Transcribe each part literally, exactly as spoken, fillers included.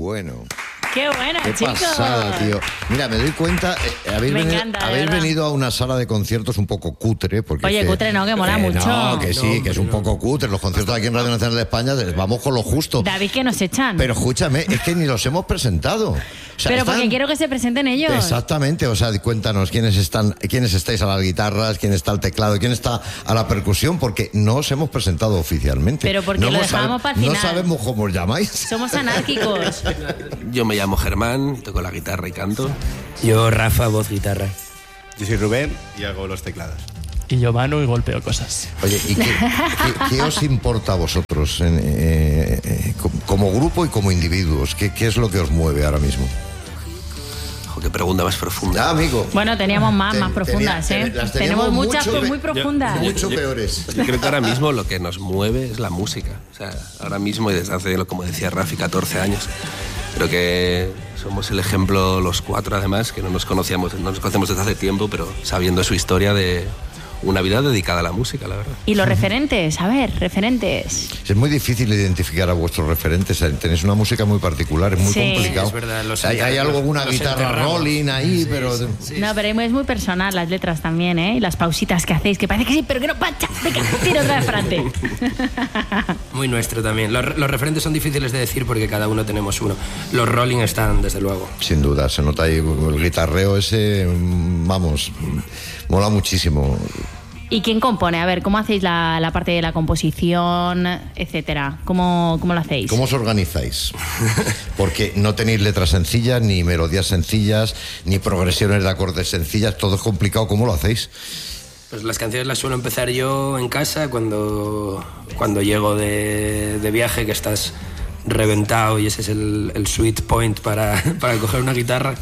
bueno. ¡Qué buena, Qué chicos! pasada, tío. Mira, me doy cuenta, eh, habéis, Me venido, encanta, de habéis verdad. venido a una sala de conciertos un poco cutre. Porque Oye, es que, cutre no, que mola eh, mucho. No, que sí, No, que es un hombre, poco cutre. Los conciertos aquí en Radio Nacional de España vamos con lo justo. David, que nos echan. Pero escúchame, es que ni los hemos presentado. O sea, Pero están- porque quiero que se presenten ellos. Exactamente, o sea, cuéntanos quiénes están, quiénes estáis a las guitarras, quién está al teclado, quién está a la percusión, porque no os hemos presentado oficialmente. Pero porque no lo hemos dejamos sab- para el No final. sabemos cómo os llamáis. Somos anárquicos. Yo me llamo Germán, toco la guitarra y canto. Yo, Rafa, voz, guitarra. Yo soy Rubén y hago los teclados. Y yo mano y golpeo cosas. Oye, ¿y qué, qué- qué os importa a vosotros en, eh, eh, co- como grupo y como individuos? ¿Qué, qué es lo que os mueve ahora mismo? Ojo, qué pregunta más profunda. Ah, amigo. Bueno, teníamos más, Ten- más profundas, tenía- ¿eh? las Tenemos teníamos muchas mucho, muy yo- profundas. Mucho peores. Yo creo que ahora mismo lo que nos mueve es la música. O sea, ahora mismo y desde hace, como decía Rafi, catorce años. Creo que somos el ejemplo, los cuatro además, que no nos conocíamos, no nos conocemos desde hace tiempo, pero sabiendo su historia de una vida dedicada a la música, la verdad. Y los referentes, a ver, referentes. Es muy difícil identificar a vuestros referentes. Tenéis una música muy particular, es muy Sí. complicado. Es verdad, los hay, hay enter- algo, alguna los guitarra enterramos. rolling ahí, pero... No, pero es muy personal las letras también, ¿eh? Y las pausitas que hacéis, que parece que sí, pero que no, pancha, venga, tiro otra vez frente. Muy nuestro también. Los, los referentes son difíciles de decir porque cada uno tenemos uno. Los Rolling están, desde luego. Sin duda, se nota ahí el guitarreo ese, mm, vamos, mm, mola muchísimo. ¿Y quién compone? A ver, ¿cómo hacéis la, la parte de la composición, etcétera? ¿Cómo, cómo lo hacéis? ¿Cómo os organizáis? Porque no tenéis letras sencillas, ni melodías sencillas, ni progresiones de acordes sencillas, todo es complicado. ¿Cómo lo hacéis? Pues las canciones las suelo empezar yo en casa cuando, cuando llego de, de viaje, que estás reventado y ese es el, el sweet point para, para coger una guitarra.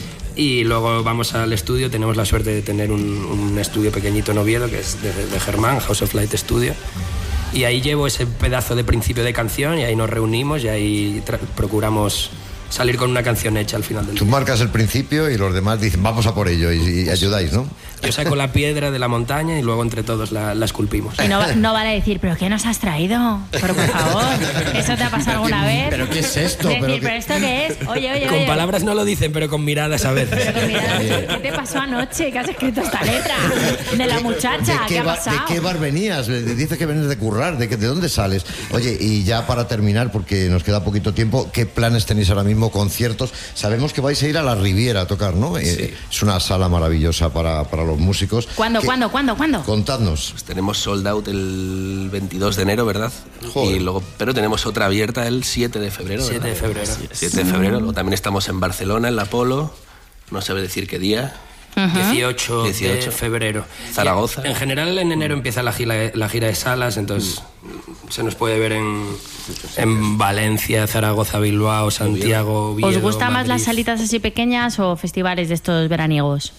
Y luego vamos al estudio, tenemos la suerte de tener un, un estudio pequeñito en Oviedo, que es de, de Germán, House of Light Studio. Y ahí llevo ese pedazo de principio de canción y ahí nos reunimos y ahí tra- procuramos salir con una canción hecha al final del Tú día. marcas el principio y los demás dicen, vamos a por ello, y, y ayudáis, ¿no? Yo saco la piedra de la montaña y luego entre todos la, la esculpimos. Y no, va- no vale decir, ¿pero qué nos has traído? Pero por favor, ¿eso te ha pasado alguna vez? ¿Pero qué es esto? Decir, ¿Pero ¿pero, qué- esto qué es? Oye, oye, Con oye. palabras no lo dicen, pero con miradas a veces. Pero mira, ¿qué te pasó anoche? ¿Que has escrito esta letra? De la ¿De muchacha, ¿qué, qué, ha ba- pasado? ¿De qué bar venías? Le- le Dices que vienes de currar, ¿de, qué- ¿de dónde sales? Oye, y ya para terminar, porque nos queda poquito tiempo, ¿qué planes tenéis ahora mismo? ¿Conciertos? Sabemos que vais a ir a la Riviera a tocar, ¿no? Eh, es una sala maravillosa para, para los músicos. ¿Cuándo, ¿Qué- cuándo, cuándo, cuándo? Contadnos. Pues tenemos sold out el veintidós de enero, ¿verdad? Joder. Y luego, pero tenemos otra abierta el siete de febrero. siete de ¿verdad? febrero. siete de febrero. Luego también estamos en Barcelona, en la Polo. No sabe decir qué día. dieciocho, dieciocho. de febrero. Zaragoza. Y en general en enero empieza la gira, la gira de salas, entonces se nos puede ver en, en Valencia, Zaragoza, Bilbao, Santiago, Oviedo, ¿Os gusta más Madrid. las salitas así pequeñas o festivales de estos veraniegos?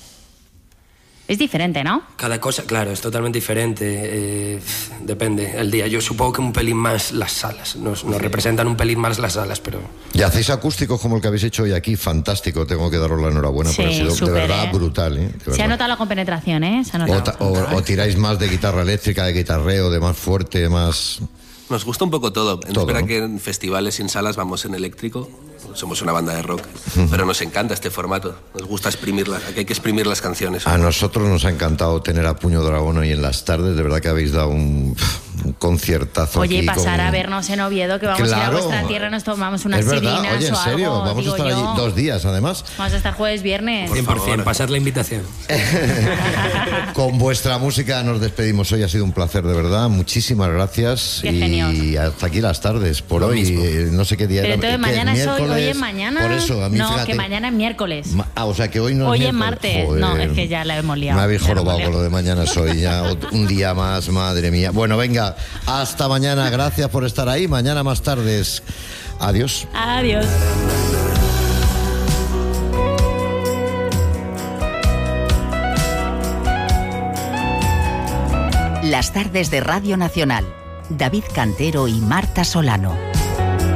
Es diferente, ¿no? Cada cosa, claro, es totalmente diferente. eh, depende el día. Yo supongo que un pelín más las salas. Nos, nos representan un pelín más las salas, pero... Y hacéis acústicos como el que habéis hecho hoy aquí, fantástico. Tengo que daros la enhorabuena Sí, porque ha sido súper, de verdad ¿eh? brutal. ¿eh? De Se ha verdad. notado la compenetración, ¿eh? Se ha O, notado. ta- o- o tiráis más de guitarra eléctrica, de guitarreo, de más fuerte, más... Nos gusta un poco todo. Es Todo, verdad ¿no? que en festivales y en salas vamos en eléctrico. Somos una banda de rock. Pero nos encanta este formato. Nos gusta exprimirlas. Aquí hay que exprimir las canciones. A nosotros nos ha encantado tener a Puño Dragón hoy en las tardes. De verdad que habéis dado un, un conciertazo. Oye, y aquí pasar con- a vernos en Oviedo, que vamos a ir Claro. a vuestra tierra, nos tomamos unas Es verdad, sirinas oye, en o algo, serio, vamos a digo estar yo. allí dos días además. Vamos a estar jueves, viernes. cien por ciento, pasad la invitación. Con vuestra música nos despedimos hoy, ha sido un placer de verdad, muchísimas gracias. Qué y genio. hasta aquí las tardes, por Lo hoy, mismo. eh, no sé qué día Pero era. entonces ¿qué es, mañana es hoy, miércoles? hoy es mañana. Por eso, a mí no, fíjate. que mañana es miércoles. Ma- ah, o sea que hoy no Hoy es es miércoles. martes. No, Joder. es que ya la hemos liado. Me habéis Ya la jorobado hemos con lo de mañana es hoy, ya ot- un día más, madre mía. Bueno, venga, hasta mañana, gracias por estar ahí, mañana más tardes. Adiós. Adiós. Las tardes de Radio Nacional. David Cantero y Marta Solano.